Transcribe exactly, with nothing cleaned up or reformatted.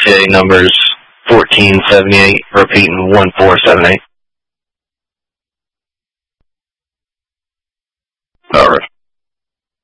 T A numbers fourteen seventy-eight, repeating one four seven eight.